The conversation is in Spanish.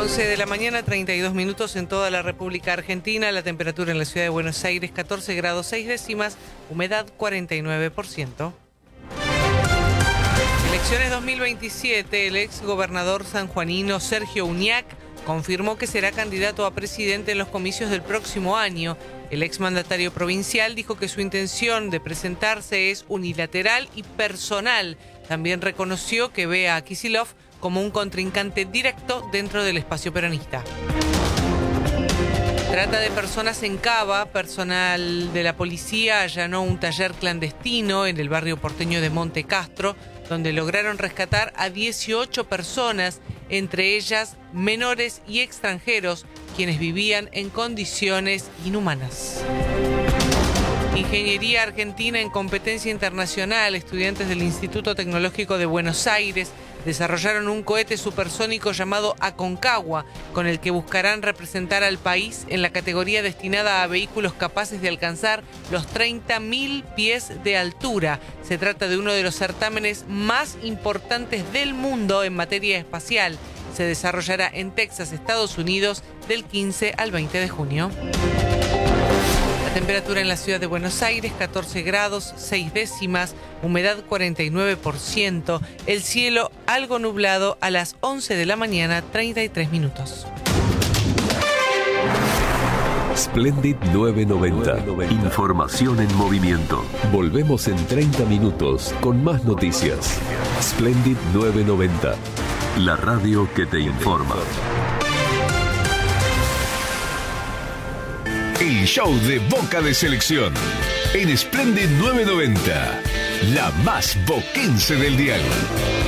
11 de la mañana, 32 minutos en toda la República Argentina. La temperatura en la ciudad de Buenos Aires, 14 grados 6 décimas, humedad 49%. Elecciones 2027, el ex gobernador sanjuanino Sergio Uñac confirmó que será candidato a presidente en los comicios del próximo año. El exmandatario provincial dijo que su intención de presentarse es unilateral y personal. También reconoció que ve a Kicillof como un contrincante directo dentro del espacio peronista. Trata de personas en Cava. Personal de la policía allanó un taller clandestino en el barrio porteño de Monte Castro, donde lograron rescatar a 18 personas, entre ellas menores y extranjeros, quienes vivían en condiciones inhumanas. Ingeniería Argentina en competencia internacional. Estudiantes del Instituto Tecnológico de Buenos Aires desarrollaron un cohete supersónico llamado Aconcagua, con el que buscarán representar al país en la categoría destinada a vehículos capaces de alcanzar los 30.000 pies de altura. Se trata de uno de los certámenes más importantes del mundo en materia espacial. Se desarrollará en Texas, Estados Unidos, del 15 al 20 de junio. La temperatura en la ciudad de Buenos Aires, 14 grados 6 décimas, humedad 49%, el cielo algo nublado a las 11 de la mañana, 33 minutos. Splendid 990. Información en movimiento. Volvemos en 30 minutos con más noticias. Splendid 990. La radio que te informa. El show de Boca de Selección en Splendid 990, la más boquense del dial.